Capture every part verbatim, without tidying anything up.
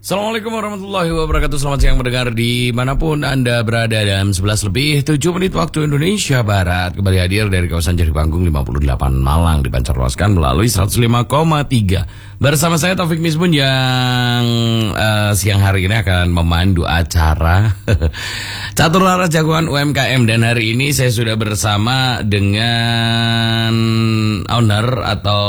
Assalamualaikum warahmatullahi wabarakatuh. Selamat siang mendengar dimanapun Anda berada. Dalam sebelas lebih tujuh menit waktu Indonesia Barat, kembali hadir dari kawasan Jari Panggung lima puluh delapan Malang, dipancarluaskan melalui seratus lima koma tiga. Bersama saya Taufik Misbun yang uh, siang hari ini akan memandu acara Catur Laras Jagoan U M K M. Dan hari ini saya sudah bersama dengan owner atau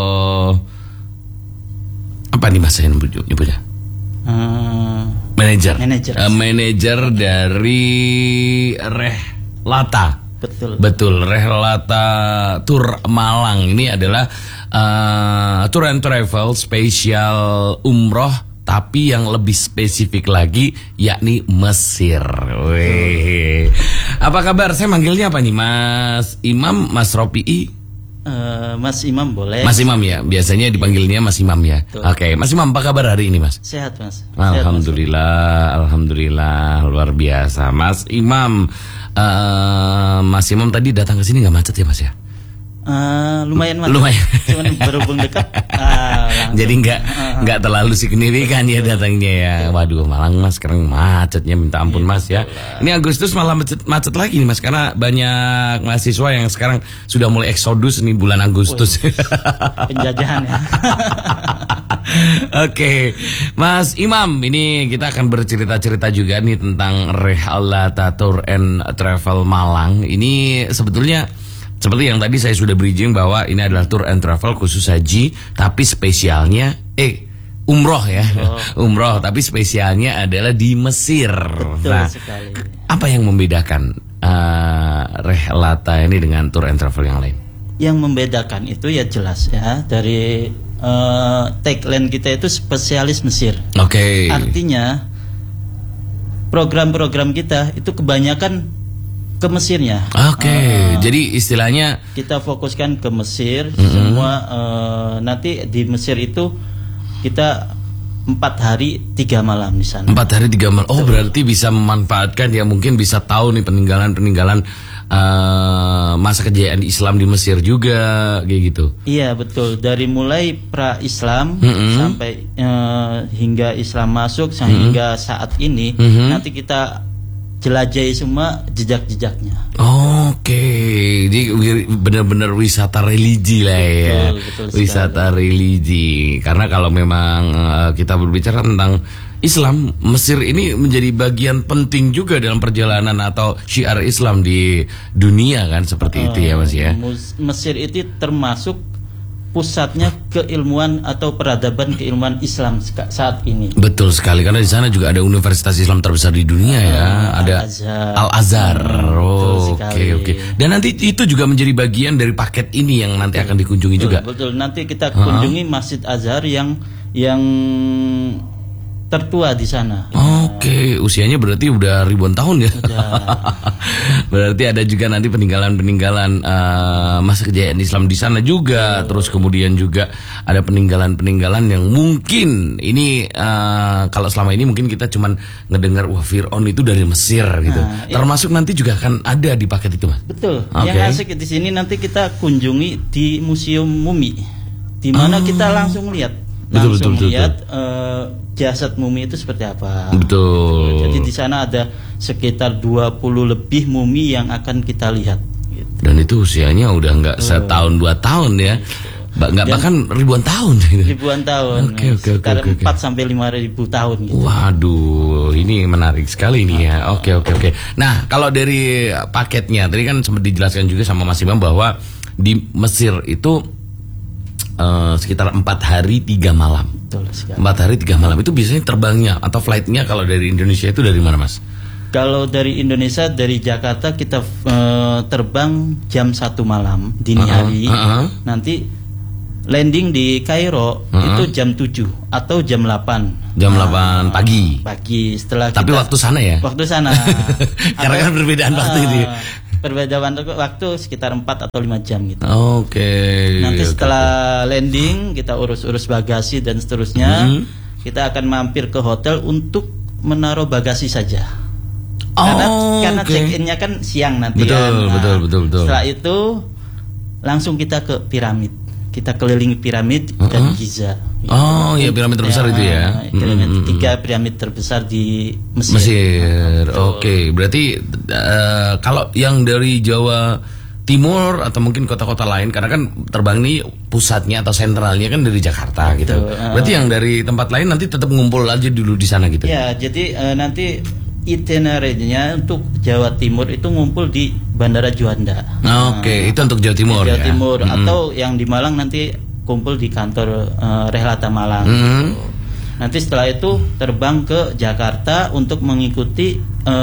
apa nih mas saya nyebutnya? Uh, manajer, manajer, uh, manajer dari Rehlata. Betul, betul. Rehlata Tour Malang ini adalah uh, tour and travel spesial umroh, tapi yang lebih spesifik lagi yakni Mesir. Weh, apa kabar? Saya manggilnya apa nih, Mas Imam, Mas Ropi'i? Uh, Mas Imam boleh. Mas Imam ya, biasanya dipanggilnya Mas Imam ya. Oke, okay. Mas Imam, apa kabar hari ini Mas? Sehat Mas. Alhamdulillah, Sehat, mas. Alhamdulillah, luar biasa. Mas Imam, uh, Mas Imam tadi datang ke sini nggak macet ya Mas ya? Uh, lumayan mas. Lumayan. Cuman berhubung dekat. Uh, Jadi nggak nggak uh, uh. terlalu signifikan ya datangnya ya. Waduh, Malang Mas sekarang macetnya minta ampun Mas ya. Ini Agustus malah macet, macet lagi nih Mas, karena banyak mahasiswa yang sekarang sudah mulai eksodus nih bulan Agustus. Woy, penjajahan ya. Oke, okay. Mas Imam, ini kita akan bercerita-cerita juga nih tentang Rehlata Tour and Travel Malang. Ini sebetulnya seperti yang tadi saya sudah bridging bahwa ini adalah tour and travel khusus haji, tapi spesialnya eh umroh ya, oh. umroh, tapi spesialnya adalah di Mesir. Betul nah, sekali. Apa yang membedakan uh, Rehlata ini dengan tour and travel yang lain? Yang membedakan itu ya jelas ya dari uh, tagline kita itu spesialis Mesir. Oke. Okay. Artinya program-program kita itu kebanyakan ke Mesirnya. Oke, okay. uh, jadi istilahnya kita fokuskan ke Mesir. Mm-hmm. Semua uh, nanti di Mesir itu kita empat hari tiga malam di sana. Empat hari tiga malam. Oh, berarti bisa memanfaatkan ya, mungkin bisa tahu nih peninggalan-peninggalan uh, masa kejayaan Islam di Mesir juga, kayak gitu. Iya betul. Dari mulai pra Islam mm-hmm. sampai uh, hingga Islam masuk mm-hmm. hingga saat ini mm-hmm. nanti kita jelajahi semua jejak-jejaknya. Oke, jadi benar-benar wisata religi lah ya. Betul, betul wisata sekali. religi. Karena kalau memang uh, kita berbicara tentang Islam, Mesir ini menjadi bagian penting juga dalam perjalanan atau syiar Islam di dunia kan, seperti uh, itu ya Mas ya. Mesir itu termasuk pusatnya keilmuan atau peradaban keilmuan Islam saat ini. Betul sekali, karena di sana juga ada universitas Islam terbesar di dunia ya, uh, ada Al-Azhar. Oh, oke oke. Dan nanti itu juga menjadi bagian dari paket ini yang nanti akan dikunjungi betul, juga. Betul. Nanti kita kunjungi uh-huh. Masjid Azhar yang yang tertua di sana. Oke, okay. Usianya berarti udah ribuan tahun ya. Berarti ada juga nanti peninggalan-peninggalan uh, masa kejayaan Islam di sana juga. Oh. Terus kemudian juga ada peninggalan-peninggalan yang mungkin ini uh, kalau selama ini mungkin kita cuman ngedengar wah Fir'aun itu dari Mesir gitu. Nah, termasuk ya. Nanti juga akan ada di paket itu Mas. Betul. Okay. Yang asik di sini nanti kita kunjungi di Museum Mumi, di mana oh. kita langsung lihat. Betul, langsung betul, lihat betul. Uh, jasad mumi itu seperti apa. Betul. Jadi di sana ada sekitar dua puluh lebih mumi yang akan kita lihat. Gitu. Dan itu usianya udah nggak uh. setahun dua tahun ya, ba nggak bahkan ribuan tahun. Ribuan tahun. Oke oke oke. Empat sampai lima ribu tahun. Gitu. Waduh, ini menarik sekali nih ya. Oke oke oke. Nah kalau dari paketnya tadi kan sempat dijelaskan juga sama Mas Imam bahwa di Mesir itu Uh, sekitar empat hari tiga malam. Empat hari tiga malam itu biasanya terbangnya atau flightnya kalau dari Indonesia itu dari mana Mas? Kalau dari Indonesia dari Jakarta kita uh, terbang jam satu malam dini uh-huh, hari. Uh-huh. Nanti landing di Kairo uh-huh. itu jam tujuh atau jam delapan. Jam delapan pagi. Pagi setelah. Tapi kita, waktu sana ya? Waktu sana. Karena kan perbedaan uh, waktu ini. Perbedaan waktu sekitar empat atau lima jam gitu. Oke. Okay, Nanti okay, setelah okay. landing kita urus-urus bagasi dan seterusnya. Mm-hmm. Kita akan mampir ke hotel untuk menaruh bagasi saja. Oh, karena karena okay. check-in-nya kan siang nanti. Betul, kan. Nah, betul, betul, betul. Setelah itu langsung kita ke piramid. kita kelilingi piramid uh-huh. dan Giza. Gitu. Oh iya, piramid terbesar ya, itu ya. Piramid hmm. tiga piramid terbesar di Mesir. Mesir. Oke, okay. Berarti uh, kalau yang dari Jawa Timur atau mungkin kota-kota lain, karena kan terbang ini pusatnya atau sentralnya kan dari Jakarta. Betul. Gitu. Berarti uh, yang dari tempat lain nanti tetap ngumpul aja dulu di sana gitu. Ya, jadi uh, nanti itinerary-nya untuk Jawa Timur itu ngumpul di Bandara Juanda. Oke, okay. nah, itu untuk Jawa Timur. Jawa ya? Timur mm-hmm. atau yang di Malang nanti kumpul di kantor uh, Rehlata Malang. Mm-hmm. Nanti setelah itu terbang ke Jakarta untuk mengikuti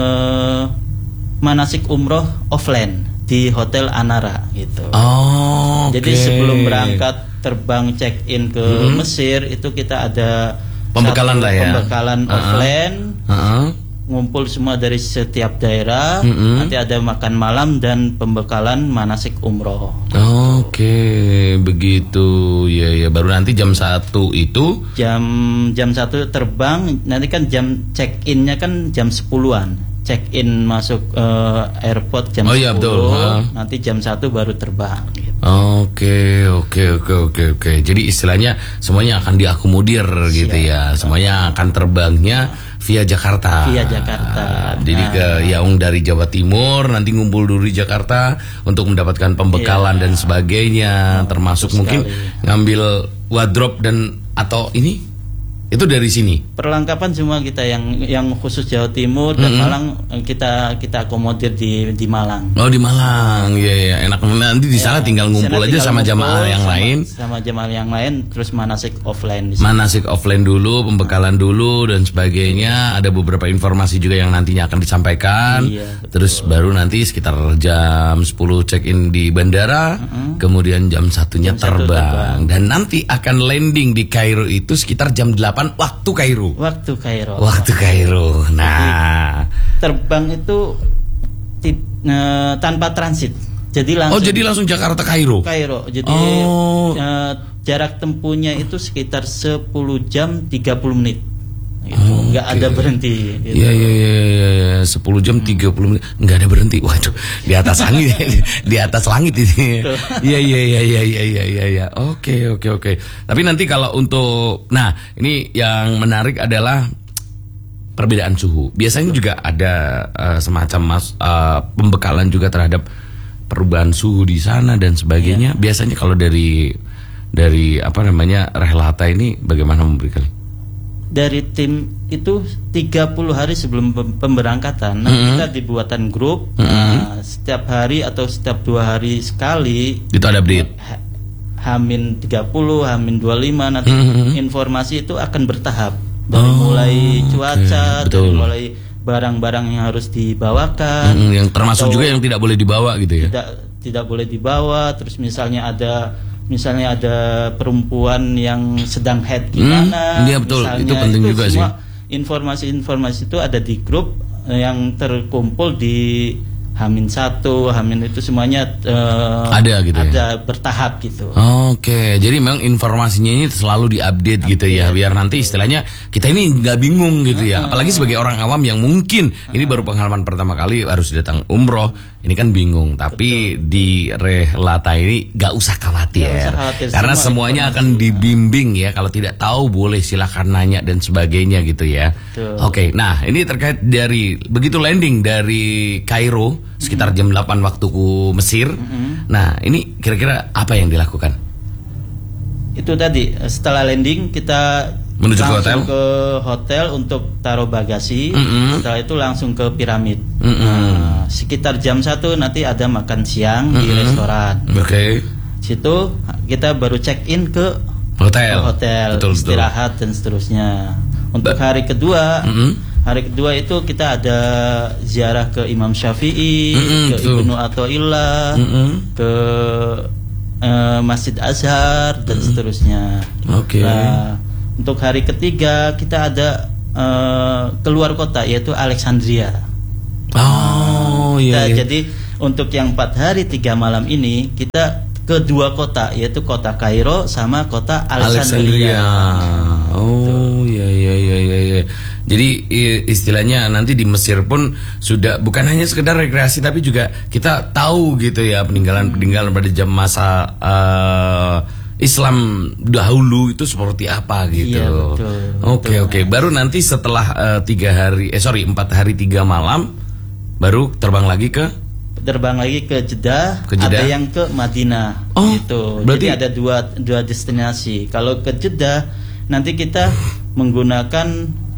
uh, manasik umroh offline di Hotel Anara gitu. Oh, jadi okay. sebelum berangkat terbang check in ke mm-hmm. Mesir itu kita ada pembekalan lah ya. Pembekalan uh-huh. offline. Uh-huh. Ngumpul semua dari setiap daerah. Mm-hmm. Nanti ada makan malam dan pembekalan manasik umroh. Oke, okay, begitu. Ya ya, baru nanti jam satu itu jam jam satu terbang. Nanti kan jam check in-nya kan jam sepuluhan. Check in masuk uh, airport jam oh, iya, sepuluh, betul. Nanti jam satu baru terbang gitu. Oke, oke, oke, oke, oke. Jadi istilahnya semuanya akan diakomodir Siap. gitu ya. Semuanya akan terbangnya via Jakarta. Via Jakarta. Jadi nah. ke Yaung dari Jawa Timur, nanti ngumpul dulu di Jakarta untuk mendapatkan pembekalan ya. dan sebagainya, oh, termasuk mungkin sekali. ngambil wardrobe dan atau ini itu dari sini. Perlengkapan semua kita yang yang khusus Jawa Timur dan mm-hmm. Malang kita kita akomodir di di Malang. Oh di Malang, ya ya enak. Nanti di sana ya, tinggal ngumpul aja tinggal sama ngumpul, jamaah yang sama, lain. Sama jamaah yang lain, terus manasik offline. Di sana. Manasik offline dulu, pembekalan dulu dan sebagainya. Ada beberapa informasi juga yang nantinya akan disampaikan. Iya, terus baru nanti sekitar jam sepuluh check in di bandara, uh-huh. kemudian jam satunya jam terbang. terbang. Dan nanti akan landing di Kairo itu sekitar jam delapan waktu Kairo. Waktu Kairo. Waktu Kairo. Nah, jadi, terbang itu tip, uh, tanpa transit. Jadi langsung. Oh, jadi langsung Jakarta Kairo. Kairo. Jadi oh. uh, jarak tempuhnya itu sekitar sepuluh jam tiga puluh menit. Gitu. Oh, nggak okay. ada berhenti. Gitu. Iya iya iya iya sepuluh jam tiga puluh menit nggak ada berhenti. Waduh, di atas langit di atas langit ini. Iya iya iya iya iya iya iya ya. Oke oke oke. Tapi nanti kalau untuk nah, ini yang menarik adalah perbedaan suhu. Biasanya juga ada uh, semacam mas, uh, pembekalan juga terhadap perubahan suhu di sana dan sebagainya. Iya. Biasanya kalau dari dari apa namanya Rehlata ini bagaimana memberikan? Dari tim itu tiga puluh hari sebelum pemberangkatan, nah mm-hmm. kita dibuatan grup. Mm-hmm. Nah, setiap hari atau setiap dua hari sekali itu ada update. Hamin tiga puluh, Hamin dua puluh lima nanti mm-hmm. informasi itu akan bertahap dari oh, mulai cuaca, okay. dari mulai barang-barang yang harus dibawakan, mm-hmm. yang termasuk juga yang tidak boleh dibawa gitu ya. Tidak tidak boleh dibawa. Terus misalnya ada Misalnya ada perempuan yang sedang head gimana? Hmm, iya betul, misalnya, itu penting itu juga sih. Informasi-informasi itu ada di grup yang terkumpul di Hamin satu, Hamin itu semuanya uh, ada gitu. Ada ya? bertahap gitu. Oke, jadi memang informasinya ini selalu diupdate update gitu ya, biar nanti istilahnya kita ini nggak bingung gitu ya. Apalagi sebagai orang awam yang mungkin ini baru pengalaman pertama kali harus datang umroh, ini kan bingung. Tapi betul. Di Rehlata ini nggak usah khawatir, gak usah khawatir karena semua semuanya akan dibimbing ya. Kalau tidak tahu boleh silakan nanya dan sebagainya gitu ya. Betul. Oke, nah ini terkait dari begitu landing dari Kairo sekitar jam delapan waktuku Mesir. Mm-hmm. Nah, ini kira-kira apa yang dilakukan? Itu tadi setelah landing kita menuju ke hotel. ke hotel untuk taruh bagasi. Mm-hmm. Setelah itu langsung ke piramid. Mm-hmm. Nah, sekitar jam satu nanti ada makan siang mm-hmm. di restoran. Oke. Okay. Situ kita baru check in ke hotel, ke hotel betul, istirahat betul. Dan seterusnya. Untuk hari kedua. Mm-hmm. Hari kedua itu kita ada ziarah ke Imam Syafi'i, mm-hmm, ke betul. Ibnu Athaillah, mm-hmm. ke uh, Masjid Azhar dan mm-hmm. seterusnya. Oke. Okay. Nah, untuk hari ketiga kita ada uh, keluar kota yaitu Alexandria. Oh iya, nah, iya. Jadi untuk yang empat hari tiga malam ini kita ke dua kota yaitu kota Kairo sama kota Alexandria. Alexandria. Oh iya iya iya iya. Jadi istilahnya nanti di Mesir pun sudah bukan hanya sekedar rekreasi tapi juga kita tahu gitu ya peninggalan-peninggalan pada jam masa uh, Islam dahulu itu seperti apa gitu. Iya, betul. Oke betul, oke. Baru nanti setelah uh, tiga hari, eh sorry empat hari tiga malam, baru terbang lagi ke terbang lagi ke Jeddah, ke Jeddah. Ada yang ke Madinah. Oh, gitu. berarti... Jadi ada dua dua destinasi. Kalau ke Jeddah nanti kita menggunakan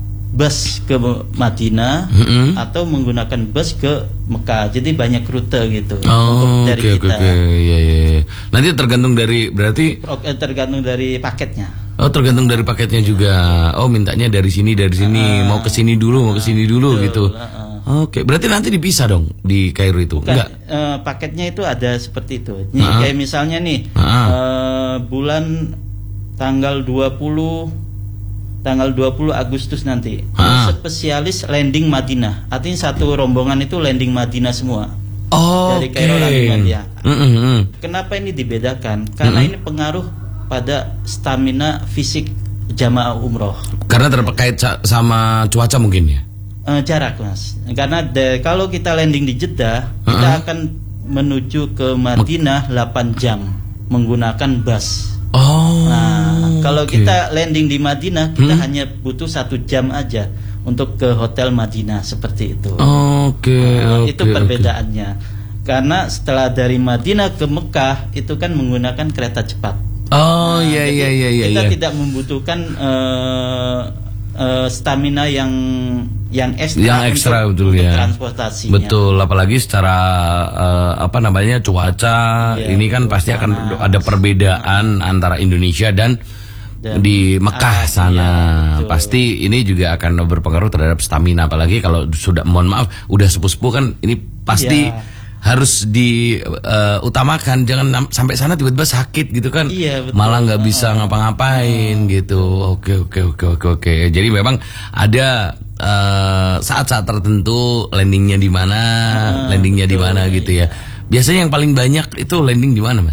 bus ke Madinah mm-hmm. atau menggunakan bus ke Mekah. Jadi banyak rute gitu. Oh, dari okay, kita. Oke, okay, iya, iya. Nanti tergantung dari berarti tergantung dari paketnya. Oh, tergantung dari paketnya juga. Oh, mintanya dari sini, dari sini, uh, mau ke sini dulu, mau ke sini dulu betul, gitu. Uh, uh. Oke, okay. Berarti nanti dipisah dong di Kairo itu. Bukan, enggak? Uh, paketnya itu ada seperti itu. Nih, uh-huh. kayak misalnya nih, uh-huh. uh, bulan tanggal dua puluh tanggal dua puluh Agustus nanti. Uh-huh. Spesialis landing Madinah. Artinya satu rombongan itu landing Madinah semua. Oh, dari Kairo okay. landing Madinah. Uh-huh. Kenapa ini dibedakan? Karena uh-huh. ini pengaruh pada stamina fisik jamaah umroh. Karena terkait sama cuaca mungkin ya? Uh, jarak mas, karena de, kalau kita landing di Jeddah, uh-huh. kita akan menuju ke Madinah delapan jam menggunakan bus. Oh. Nah, kalau okay. kita landing di Madinah, kita hmm? hanya butuh satu jam aja untuk ke hotel Madinah seperti itu. Oke. Okay, nah, okay, itu perbedaannya. Okay. Karena setelah dari Madinah ke Mekah itu kan menggunakan kereta cepat. Oh iya nah, iya iya iya. Kita iya. tidak membutuhkan uh, uh, stamina yang yang ekstra, yang ekstra untuk, betul untuk ya. Transportasinya. Betul, apalagi secara uh, apa namanya cuaca ya, ini kan pasti panas. Akan ada perbedaan nah. antara Indonesia dan, dan di Mekah ah, sana. Ya, pasti ini juga akan berpengaruh terhadap stamina, apalagi kalau sudah mohon maaf udah sepuh-sepuh kan ini pasti ya. Harus diutamakan, uh, jangan sampai sana tiba-tiba sakit gitu kan, iya, betul. Malah nggak bisa ngapa-ngapain uh. gitu. Oke oke oke oke oke. Jadi memang ada uh, saat-saat tertentu landingnya di mana, uh, landingnya di mana gitu ya. Biasanya yang paling banyak itu landing di mana, Mas?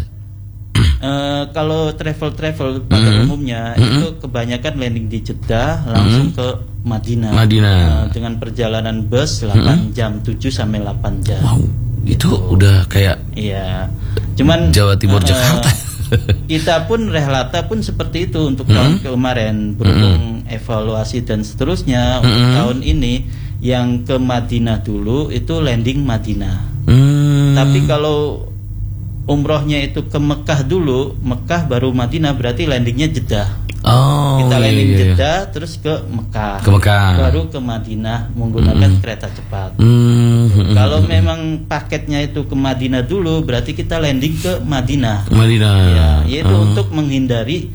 Uh, kalau travel-travel pada mm-hmm. umumnya mm-hmm. itu kebanyakan landing di Jeddah langsung mm-hmm. ke Madinah. Madinah. Uh, dengan perjalanan bus delapan mm-hmm. jam, tujuh sampai delapan jam. Wow. Itu udah kayak iya. Cuman Jawa Timur uh, Jakarta. Kita pun Rehlata pun seperti itu untuk mm-hmm. tahun kemarin berhubung mm-hmm. evaluasi dan seterusnya mm-hmm. untuk tahun ini yang ke Madinah dulu itu landing Madinah. Mm. Tapi kalau umrohnya itu ke Mekah dulu, Mekah baru Madinah, berarti landingnya Jeddah. Oh, kita landing iya, iya. Jeddah terus ke Mekah, ke Mekah, baru ke Madinah menggunakan mm. kereta cepat. Mm. Kalau memang paketnya itu ke Madinah dulu, berarti kita landing ke Madinah. Madinah. Ya, yaitu uh. untuk menghindari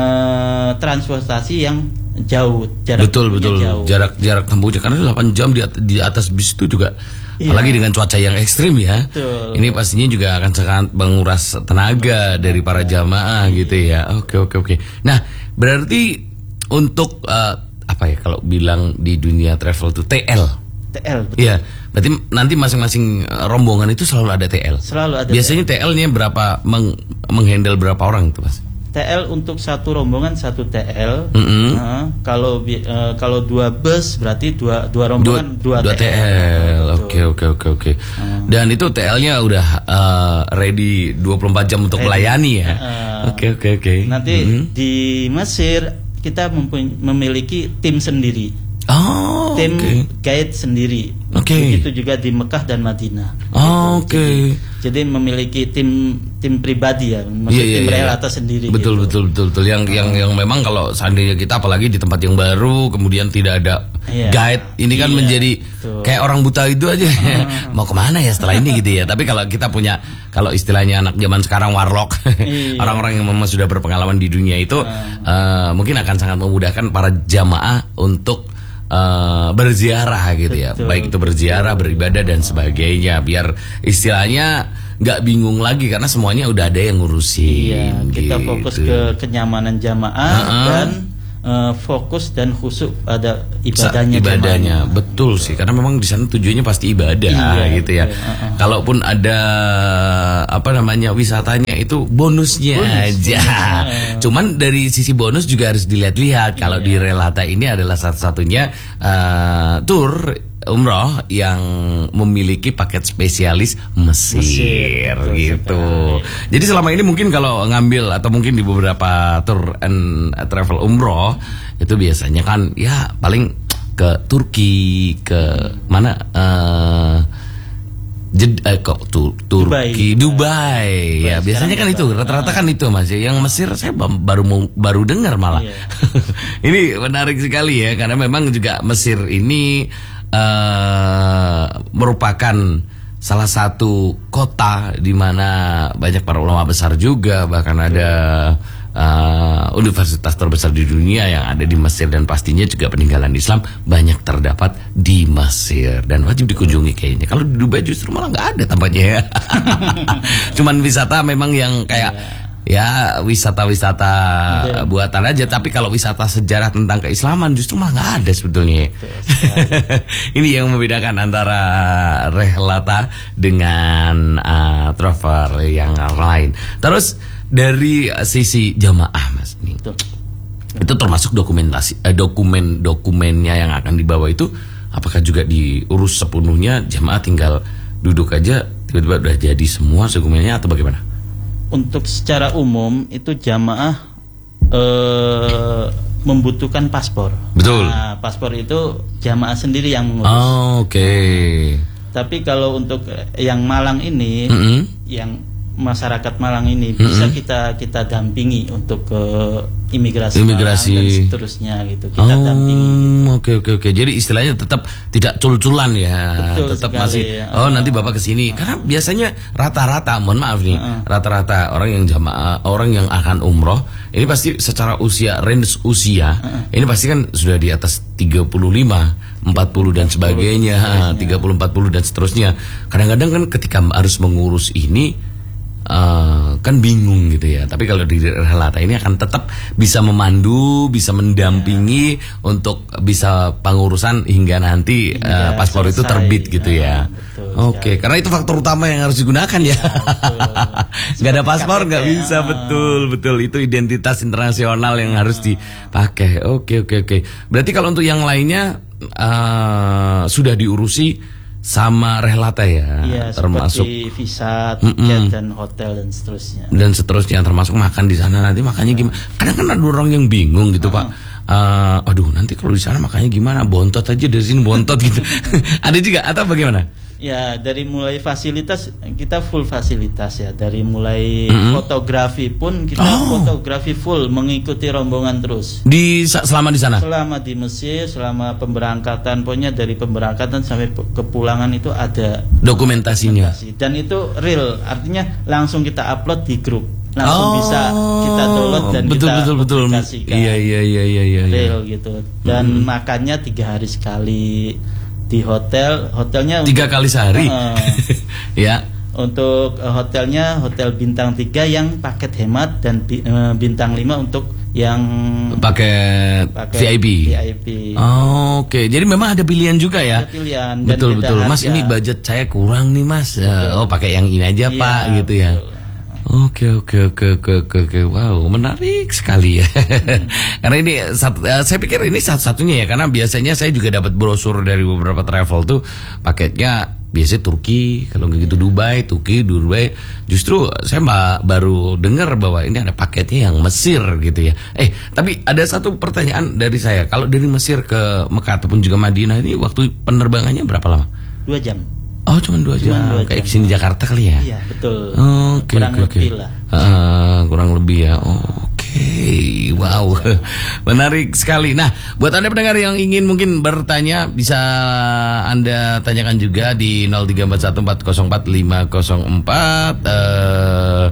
uh, transportasi yang jauh, jarak betul betul jauh. jarak jarak tempuhnya karena delapan jam di, di atas bis itu juga. Iya. Apalagi dengan cuaca yang ekstrim ya. Betul. Ini pastinya juga akan sangat menguras tenaga dari para jamaah iya. gitu ya. Oke oke oke. Nah, berarti untuk uh, apa ya kalau bilang di dunia travel itu T L. T L. Iya. Berarti nanti masing-masing rombongan itu selalu ada T L. Selalu ada. Biasanya T L-nya berapa meng menghandle berapa orang itu, Mas? T L untuk satu rombongan satu T L. Mm-hmm. Nah, kalau uh, kalau dua bus berarti dua dua rombongan dua, dua, dua T L. T L. Oke oke oke oke. Dan itu T L-nya udah uh, ready dua puluh empat jam untuk ready. Melayani ya. Oke oke oke. Nanti mm-hmm. di Mesir kita memiliki tim sendiri. Oh, tim okay. guide sendiri. Okay. Begitu juga di Mekah dan Madinah. Oh, oke. Okay. Jadi, jadi memiliki tim tim pribadi ya, maksudnya yeah, tim yeah, Rehlata yeah. sendiri. Betul, gitu. betul betul betul. Yang oh. yang yang memang kalau seandainya kita apalagi di tempat yang baru, kemudian tidak ada yeah. guide, ini kan yeah. menjadi betul. Kayak orang buta itu aja. Mau kemana ya setelah ini gitu ya. Tapi kalau kita punya, kalau istilahnya anak zaman sekarang warlock, yeah. orang-orang yang memang sudah berpengalaman di dunia itu, uh. Uh, mungkin akan sangat memudahkan para jamaah untuk Uh, berziarah gitu ya, betul, baik itu berziarah, betul. Beribadah dan sebagainya, biar istilahnya nggak bingung lagi karena semuanya udah ada yang ngurusin. Iya, kita gitu. fokus ke kenyamanan jamaah uh-uh. dan uh, fokus dan khusyuk pada ibadahnya. Sa- ibadahnya, jamaah. Betul sih, karena memang di sana tujuannya pasti ibadah iya, gitu ya. Uh-uh. Kalaupun ada apa namanya wisatanya itu bonusnya bonus, aja. Uh. Cuman dari sisi bonus juga harus dilihat-lihat. Kalau iya. di Rehlata ini adalah satu-satunya uh, tour umroh yang memiliki paket spesialis Mesir, Mesir gitu. Sekali. Jadi selama ini mungkin kalau ngambil atau mungkin di beberapa tour and travel umroh itu biasanya kan ya paling ke Turki, ke mana uh, Jed, eh, kok tu, Turki, Dubai, Dubai. Ya biasanya kan itu rata-rata kan itu Mas. Yang Mesir saya baru mau baru dengar malah. Iya. Ini menarik sekali ya karena memang juga Mesir ini Uh, merupakan salah satu kota di mana banyak para ulama besar juga, bahkan ada uh, universitas terbesar di dunia yang ada di Mesir, dan pastinya juga peninggalan Islam banyak terdapat di Mesir dan wajib dikunjungi kayaknya. Kalau di Dubai justru malah nggak ada tampaknya ya. Cuman wisata memang yang kayak ya wisata-wisata ya. buatan aja, tapi kalau wisata sejarah tentang keislaman justru malah nggak ada sebetulnya. Ini yang membedakan antara Rehlata dengan uh, travel yang lain. Terus dari sisi jamaah Mas nih, Betul. itu termasuk dokumentasi eh, dokumen dokumennya yang akan dibawa itu apakah juga diurus sepenuhnya, jamaah tinggal duduk aja tiba-tiba udah jadi semua dokumennya atau bagaimana? Untuk secara umum itu jamaah eh, membutuhkan paspor. Betul. Nah, paspor itu jamaah sendiri yang mengurus. Oh, oke. Okay. Tapi kalau untuk yang Malang ini, mm-hmm. yang masyarakat Malang ini mm-hmm. bisa kita kita dampingi untuk ke imigrasi, imigrasi. Malang dan seterusnya gitu. Kita oh, dampingi. Oke oke oke. Jadi istilahnya tetap tidak cul-culan ya. Betul tetap sekali, masih. Ya. Oh nanti Bapak kesini. Uh. Karena biasanya rata-rata, mohon maaf nih, uh. rata-rata orang yang jamaah, orang yang akan umroh ini pasti secara usia, range usia uh. ini pasti kan sudah di atas tiga puluh lima, empat puluh dan sebagainya, tiga puluh, empat puluh dan seterusnya. Kadang-kadang kan ketika harus mengurus ini Uh, kan bingung gitu ya. Tapi kalau di Rehlata ini akan tetap bisa memandu, bisa mendampingi ya. Untuk bisa pengurusan hingga nanti ya, uh, paspor selesai. Itu terbit gitu ya. Oke, okay. Karena itu faktor utama yang harus digunakan ya. ya Gak ada paspor nggak bisa, betul betul itu identitas internasional yang harus dipakai. Oke oke oke. Berarti kalau untuk yang lainnya uh, sudah diurusi sama Rehlata ya, ya termasuk visa, tiket dan hotel dan seterusnya. Dan seterusnya termasuk makan di sana nanti makannya gimana? Kadang kan ada orang yang bingung gitu uh. Pak. Uh, aduh nanti kalau di sana makannya gimana? Bontot aja dari sini bontot gitu. Ada juga atau bagaimana? Ya dari mulai fasilitas kita full fasilitas ya, dari mulai mm-hmm. fotografi pun kita oh. fotografi full mengikuti rombongan terus. Di selama di sana? Selama di Mesir, selama pemberangkatan, pokoknya dari pemberangkatan sampai kepulangan itu ada dokumentasinya. Dokumentasi. Dan itu real, artinya langsung kita upload di grup, langsung oh. bisa kita download dan betul, kita betul, betul. publikasikan. Iya iya iya iya iya. Real gitu. Dan mm-hmm. makannya tiga hari sekali. Di hotel, hotelnya tiga kali sehari, uh, ya. Untuk uh, hotelnya hotel bintang tiga yang paket hemat dan bi, uh, bintang lima untuk yang paket, paket V I P. V I P. Oh, oke, okay. Jadi memang ada pilihan juga ya. Ada pilihan. Betul betul. Harga. Mas ini budget saya kurang nih Mas. Betul. Oh pakai yang ini aja iya, Pak, gitu ya. Betul. Oke oke oke oke oke wow menarik sekali ya. Hmm. Karena ini satu, saya pikir ini satu-satunya ya, karena biasanya saya juga dapat brosur dari beberapa travel tuh paketnya biasanya Turki, kalau nggak gitu Dubai, Turki, Dubai. Justru saya mbak baru dengar bahwa ini ada paketnya yang Mesir gitu ya. Eh tapi ada satu pertanyaan dari saya, kalau dari Mesir ke Mekah ataupun juga Madinah ini waktu penerbangannya berapa lama? Dua jam. Oh cuma dua jam, dua kayak sini Jakarta kali ya? Iya betul. Oh, okay, kurang okay, lebih okay. lah. Uh, kurang lebih ya. Oh, Oke, okay. Wow, menarik sekali. Nah, buat anda pendengar yang ingin mungkin bertanya, bisa anda tanyakan juga di nol tiga empat satu empat nol empat lima nol empat. Uh,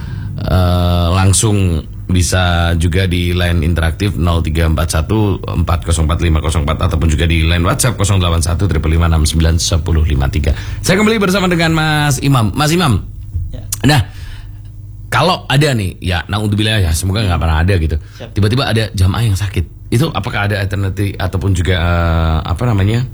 uh, langsung bisa juga di line interaktif nol tiga empat satu empat nol empat lima nol empat ataupun juga di line WhatsApp nol delapan satu lima lima enam sembilan satu lima tiga. Saya kembali bersama dengan Mas Imam. Mas Imam. Ya. Nah, kalau ada nih, ya naudzubillah ya, semoga nggak pernah ada gitu. Tiba-tiba ada jamaah yang sakit. Itu apakah ada alternatif ataupun juga uh, apa namanya?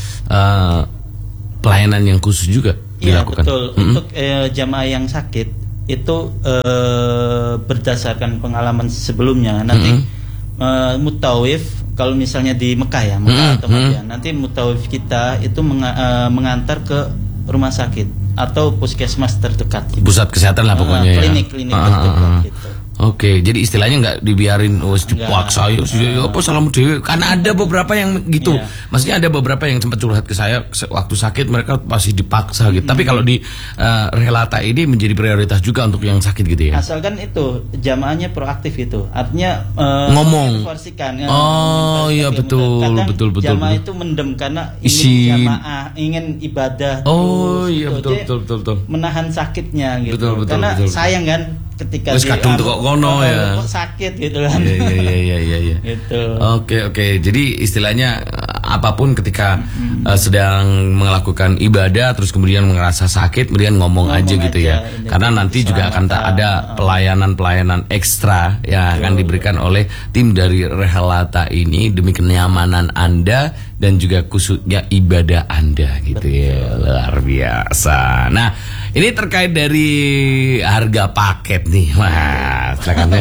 Uh, pelayanan yang khusus juga ya, dilakukan? Betul. Mm-hmm. Untuk uh, jamaah yang sakit itu eh, berdasarkan pengalaman sebelumnya nanti mm-hmm. eh, mutawif kalau misalnya di Mekah ya, Mekah Hmm, atau Madinah, hmm. nanti mutawif kita itu menga- uh, mengantar ke rumah sakit atau puskesmas terdekat. Gitu. Pusat kesehatan lah pokoknya. Uh, klinik-klinik ya. terdekat Ah, ah, ah. gitu. Oke, jadi istilahnya nggak dibiarin, oh dipaksa ya, ya apa salam dewe. Karena ada beberapa yang gitu, Iya. maksudnya ada beberapa yang sempat curhat ke saya se- waktu sakit mereka pasti dipaksa gitu. Tapi kalau di uh, Relata ini menjadi prioritas juga untuk yang sakit gitu ya. Asalkan itu jamaahnya proaktif itu, artinya uh, Ngomong. menginformasikan, ya, Oh, iya, menginformasikan. betul, Kadang betul, betul, jamaah betul. itu mendem karena Isi- ingin jamaah, ingin ibadah. Oh terus, iya gitu. betul Jadi, betul betul betul. menahan sakitnya gitu. Betul, betul, karena betul. sayang kan ketika Wes kadung tuh kok kono oh, ya. kok sakit gitu kan. Iya iya iya iya iya. iya. Gitu. Oke oke. Jadi istilahnya uh, apapun ketika uh, sedang melakukan ibadah terus kemudian merasa sakit kemudian ngomong, Ngomong aja gitu aja, ya. ini Karena nanti juga akan tak ada pelayanan-pelayanan ekstra yang akan diberikan oleh tim dari Relata ini demi kenyamanan Anda dan juga khususnya ibadah Anda gitu ya. Luar biasa. Nah, ini terkait dari harga paket nih. Wah, silakan.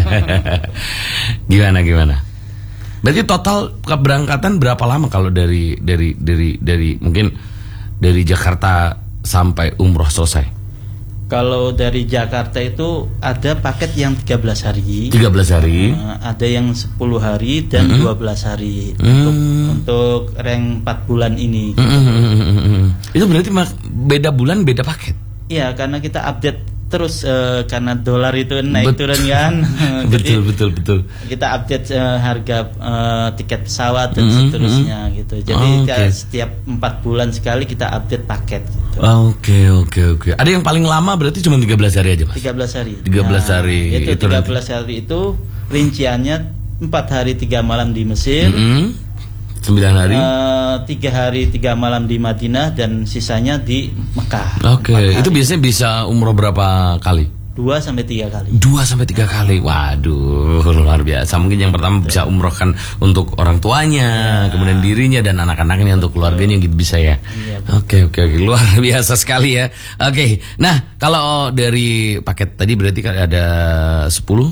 Gimana gimana? Berarti total keberangkatan berapa lama kalau dari dari dari dari mungkin dari Jakarta sampai umroh selesai? Kalau dari Jakarta itu ada paket yang tiga belas hari. tiga belas hari. Uh, ada yang sepuluh hari dan Mm-hmm. dua belas hari Mm. untuk untuk rank empat bulan ini. Mm, mm, mm, mm, mm. Itu berarti mak- beda bulan beda paket. Iya, karena kita update terus uh, karena dolar itu naik Bet- turun kan. betul Jadi betul betul. kita update uh, harga uh, tiket pesawat dan Mm-hmm, seterusnya gitu. Jadi Oh, kita oke. setiap empat bulan sekali kita update paket gitu. Oke oke oke. Ada yang paling lama berarti cuma tiga belas hari aja, Mas. tiga belas hari. tiga belas hari. Itu, Itu tiga nanti. belas hari itu rinciannya empat hari tiga malam di Mesir. Mm-mm. sembilan hari. Eh, tiga hari tiga malam di Madinah dan sisanya di Mekah. Oke, Empat hari. itu biasanya bisa umroh berapa kali? dua sampai tiga kali. Dua sampai tiga kali. Waduh, luar biasa. Mungkin yang pertama bisa umrohkan untuk orang tuanya, kemudian dirinya dan anak-anaknya, untuk keluarganya gitu bisa ya. Iya, Oke oke oke, luar biasa sekali ya. Oke, nah kalau dari paket tadi berarti kan ada sepuluh,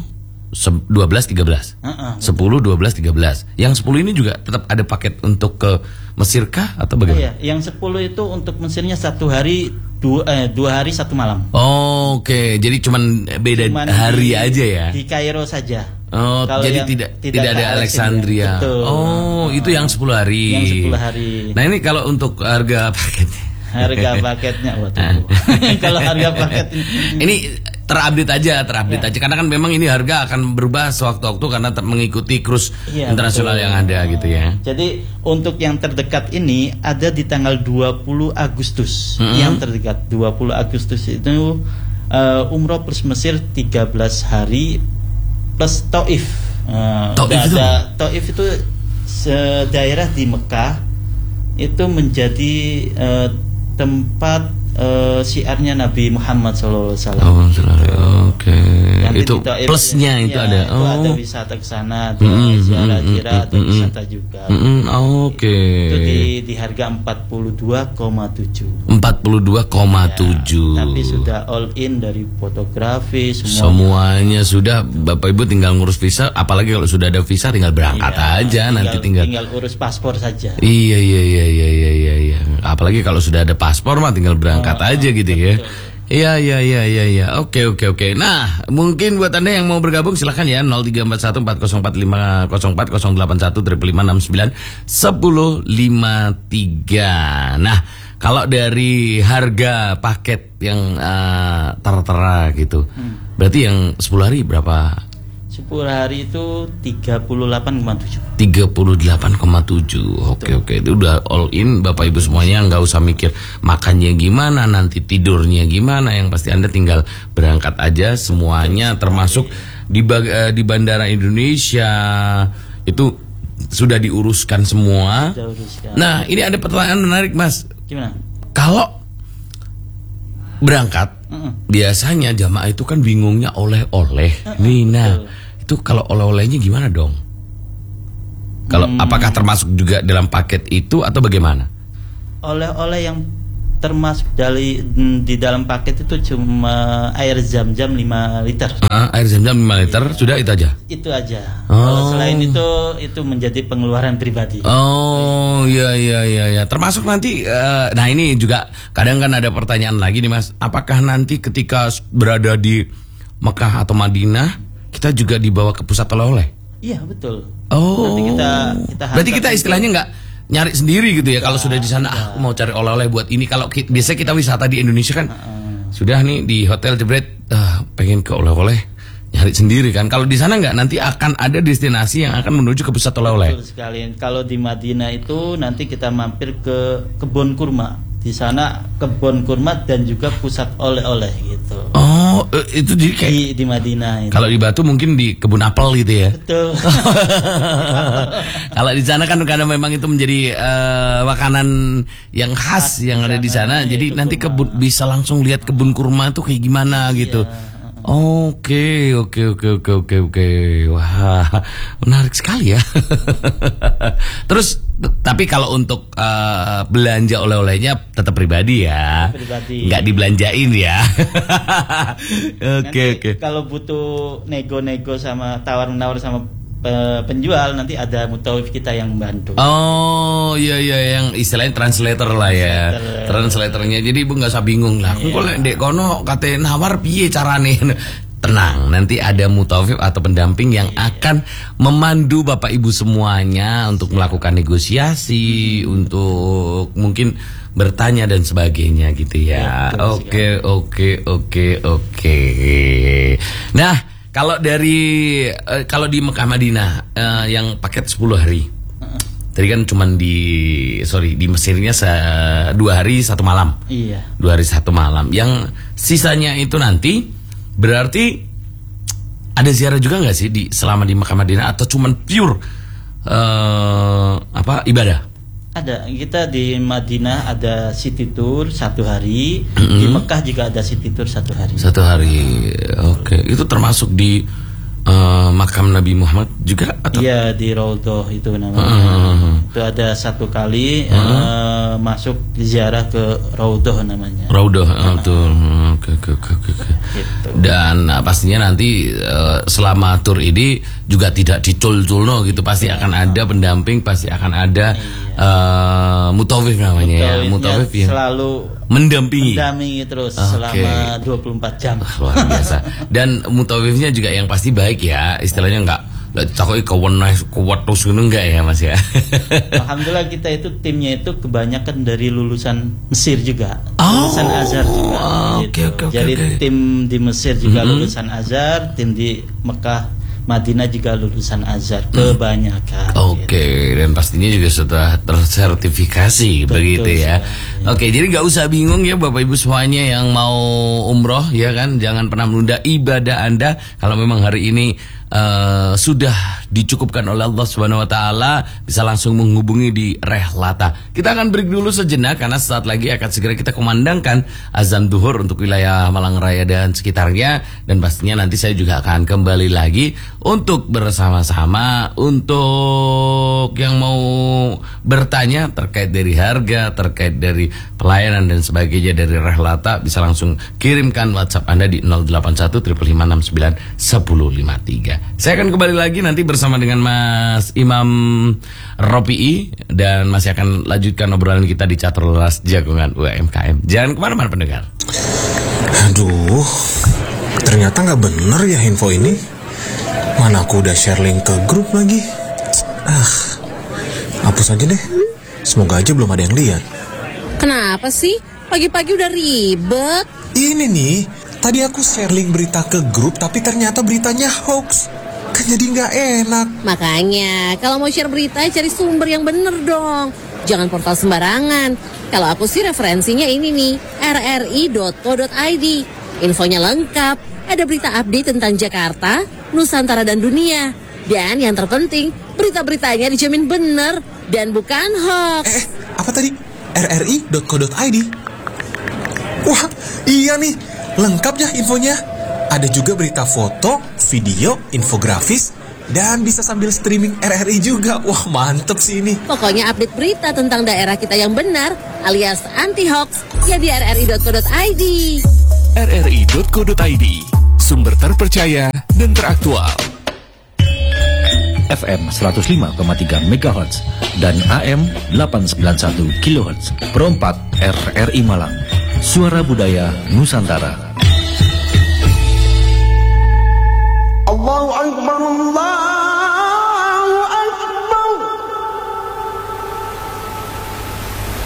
dua belas, tiga belas. Uh-uh, sepuluh, dua belas, tiga belas. Yang sepuluh ini juga tetap ada paket untuk ke Mesir kah atau Oh, bagaimana? iya. Yang sepuluh itu untuk Mesirnya satu hari dua, eh, dua hari satu malam. Oh, oke, jadi cuman beda Cuman hari di- aja ya. Di Kairo saja. Oh, Kalau jadi yang tidak tidak tidak ada ke Alexandria. Alexandria. Betul. Oh, itu yang sepuluh hari. Yang sepuluh hari. Nah, ini kalau untuk harga paketnya. Harga paketnya waduh. Kalau harga paket Ini terupdate aja, terupdate aja karena kan memang ini harga akan berubah sewaktu-waktu karena ter- mengikuti cruise Iya, internasional betul. yang ada gitu ya. Jadi untuk yang terdekat ini ada di tanggal dua puluh Agustus. Mm-hmm. Yang terdekat dua puluh Agustus itu uh, umroh plus Mesir tiga belas hari plus Taif. Uh, Taif ada- itu? ada- Taif itu se- daerah di Mekah itu menjadi uh, tempat uh, syiarnya Nabi Muhammad shallallahu alaihi wasallam. Oh, selalu. Oke. Yang Itu di Taif, plusnya ya, itu ada. itu ada Oh. wisata ke sana, ada Mm-mm, ziarah-ziarah, ada mm-mm, wisata juga. Mm-mm, Oke. Itu di di harga empat puluh dua koma tujuh. empat puluh dua koma tujuh. Tapi sudah all in dari fotografi semua. Semuanya sudah, Bapak Ibu tinggal ngurus visa, apalagi kalau sudah ada visa tinggal berangkat Iya, aja nanti tinggal. tinggal urus paspor saja. Iya iya iya iya iya iya iya. Apalagi kalau sudah ada paspor mah tinggal berangkat Oh, aja gitu ya. betul. Iya iya iya iya iya. Oke oke oke. Nah, mungkin buat Anda yang mau bergabung silahkan ya nol tiga empat satu empat nol empat lima nol empat nol delapan satu lima lima enam sembilan satu nol lima tiga. Nah, kalau dari harga paket yang uh, tera-tera gitu. Hmm. Berarti yang sepuluh hari berapa? sepuluh hari itu tiga puluh delapan koma tujuh. tiga puluh delapan koma tujuh. Oke oke, itu udah all in Bapak Ibu semuanya, nggak usah mikir makannya gimana, nanti tidurnya gimana, yang pasti Anda tinggal berangkat aja semuanya, termasuk di bag- eh, di Bandara Indonesia itu sudah diuruskan semua. Sudah uruskan. Nah, ini ada pertanyaan menarik, Mas. Gimana? Kalau berangkat Mm-mm. biasanya jamaah itu kan bingungnya oleh-oleh. Nih, nah, itu kalau oleh-olehnya gimana dong? Kalau Hmm. apakah termasuk juga dalam paket itu atau bagaimana? Oleh-oleh yang termasuk dari di dalam paket itu cuma air zam-zam lima liter. Uh, air zam-zam lima liter, ya. Sudah itu aja? Itu aja. Oh. Kalau selain itu, itu menjadi pengeluaran pribadi. Oh, iya iya iya ya. Termasuk nanti, uh, nah ini juga kadang kan ada pertanyaan lagi nih Mas. Apakah nanti ketika berada di Mekah atau Madinah, kita juga dibawa ke pusat oleh-oleh? Iya betul. Oh. Nanti kita, kita berarti kita istilahnya nggak nyari sendiri gitu ya. Kalau sudah di sana, ah, aku mau cari oleh-oleh buat ini. Kalau ki- biasanya kita wisata di Indonesia kan, uh, sudah nih di hotel jebret, uh, pengen ke oleh-oleh, nyari sendiri kan. Kalau di sana nggak, nanti akan ada destinasi yang akan menuju ke pusat oleh-oleh. Betul sekali. Kalau di Madinah itu nanti kita mampir ke kebun kurma. Di sana kebun kurma dan juga pusat oleh-oleh gitu. Oh, itu di kayak di, di Madinah. Itu. Kalau di Batu mungkin di kebun apel gitu ya. Betul. Kalau di sana kan karena memang itu menjadi uh, makanan yang khas, khas yang ada di sana. Jadi nanti kebun bisa langsung lihat kebun kurma itu kayak gimana gitu. Iya. Oke, oke, oke, oke, oke, oke. Wah, menarik sekali ya. Terus, tapi kalau untuk uh, belanja oleh-olehnya tetap pribadi ya, pribadi. Nggak dibelanjain ya. Oke, oke. Kalau butuh nego-nego sama tawar-menawar sama penjual, nanti ada mutawif kita yang membantu. Oh iya iya, yang istilahnya translator lah ya, Translator. translatornya. Jadi ibu nggak usah bingung lah. Aku kalau dek kono kate nawar piye carane. Tenang, nanti ada mutawif atau pendamping yang yeah. akan memandu bapak ibu semuanya untuk melakukan negosiasi, hmm. untuk mungkin bertanya dan sebagainya gitu ya. Oke oke oke oke. Nah, kalau dari uh, kalau di Mekah Madinah uh, yang paket sepuluh hari. Uh-uh. Tadi kan cuman di sorry di Mesirnya se- dua hari satu malam. Iya. Dua hari satu malam. Yang sisanya itu nanti berarti ada ziarah juga nggak sih di selama di Mekah Madinah atau cuman pure uh, apa ibadah? Ada, kita di Madinah ada city tour satu hari, mm-hmm. di Mekah juga ada city tour satu hari. Satu hari, oke. Okay. Itu termasuk di uh, makam Nabi Muhammad juga? Atau? Iya, di Raudhah itu namanya. Uh-huh. Itu ada satu kali uh-huh. uh, masuk ziarah ke Raudhah namanya. Raudhah, betul. Oke, oke, oke, oke. Dan uh, pastinya nanti uh, selama tur ini juga tidak dicul-culno gitu, pasti ya, akan ada pendamping, pasti akan ada uh, mutawif namanya ya, mutawif ya, selalu mendampingi mendampingi terus okay. selama dua puluh empat jam. Luar biasa. Dan mutawifnya juga yang pasti baik ya, istilahnya enggak cakoi kawan kuat terus enggak ya Mas ya. Alhamdulillah kita itu timnya itu kebanyakan dari lulusan Mesir juga, oh, lulusan Azhar juga. Okay, gitu. okay, Jadi okay. tim di Mesir juga mm-hmm. lulusan Azhar, tim di Mekah Madinah juga lulusan Azhar kebanyakan. Oke, okay. gitu. Dan pastinya juga sudah tersertifikasi. Betul, begitu ya. Oke, okay, jadi nggak usah bingung ya Bapak Ibu semuanya yang mau umroh ya kan, jangan pernah menunda ibadah Anda kalau memang hari ini Uh, sudah dicukupkan oleh Allah Subhanahu wa taala, bisa langsung menghubungi di Rehlata. Kita akan break dulu sejenak karena saat lagi akan segera kita kumandangkan azan duhur untuk wilayah Malang Raya dan sekitarnya, dan pastinya nanti saya juga akan kembali lagi untuk bersama-sama untuk yang mau bertanya terkait dari harga, terkait dari pelayanan dan sebagainya dari Rehlata, bisa langsung kirimkan WhatsApp Anda di nol delapan satu lima lima enam sembilan satu lima tiga. Saya akan kembali lagi nanti bersama dengan Mas Imam Ropi'i dan masih akan lanjutkan obrolan kita di Catur Leras Jagongan U M K M. Jangan kemana-mana pendengar. Aduh, ternyata nggak bener ya info ini. Mana aku udah share link ke grup lagi. Ah, hapus aja deh. Semoga aja belum ada yang lihat. Kenapa sih? Pagi-pagi udah ribet. Ini nih. Tadi aku share link berita ke grup, tapi ternyata beritanya hoax. Kan jadi nggak enak. Makanya, kalau mau share berita, cari sumber yang bener dong. Jangan portal sembarangan. Kalau aku sih referensinya ini nih, r r i dot co dot i d. Infonya lengkap, ada berita update tentang Jakarta, Nusantara dan dunia. Dan yang terpenting, berita-beritanya dijamin bener dan bukan hoax. Eh, apa tadi? r r i dot co dot i d. Wah, iya nih. Lengkap ya infonya. Ada juga berita foto, video, infografis, Dan bisa sambil streaming R R I juga. Wah, mantep sih ini. Pokoknya update berita tentang daerah kita yang benar alias anti-hoax ya di r r i dot co dot i d. r r i dot co dot i d, sumber terpercaya dan teraktual. F M seratus lima koma tiga megahertz dan A M delapan sembilan satu kilohertz. Perempat R R I Malang. Suara Budaya Nusantara.